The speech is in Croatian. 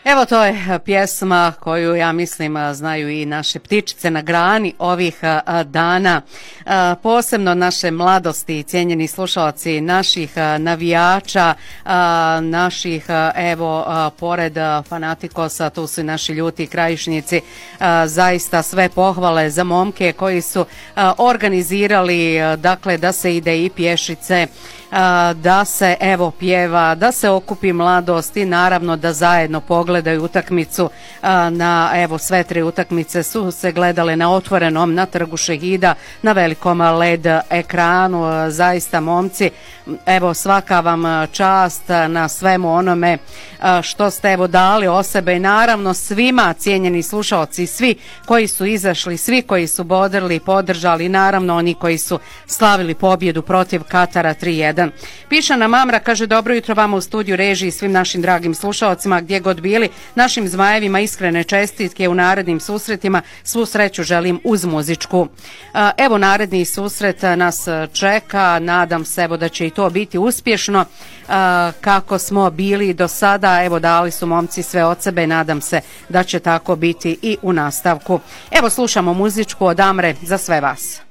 Evo, to je pjesma koju, ja mislim, znaju i naše ptičice na grani ovih dana. Posebno naše mladosti, cijenjeni slušalci, naših navijača, naših, evo, pored fanatikosa, tu su i naši ljuti krajišnici. Zaista sve pohvale za momke koji su organizirali, dakle, da se ide i pješice, da se, evo, pjeva, da se okupi mladost i naravno da zajedno pogledaju utakmicu. Na, evo, sve tri utakmice su se gledale na otvorenom, na Trgu Šehida, na velikom LED ekranu. Zaista, momci, evo, svaka vam čast na svemu onome što ste, evo, dali o sebe i naravno svima, cijenjeni slušalci, svi koji su izašli, svi koji su bodrili, podržali, naravno oni koji su slavili pobjedu protiv Katara 3-1. Piše nam Amra, kaže: dobro jutro vama u studiju, režiji, svim našim dragim slušalcima gdje god bili, našim zmajevima iskrene čestitke u narednim susretima, svu sreću želim uz muzičku. Evo, naredni susret nas čeka, nadam se, evo, da će i to biti uspješno kako smo bili do sada. Evo, dali su momci sve od sebe, nadam se da će tako biti i u nastavku. Evo, slušamo muzičku od Amre za sve vas.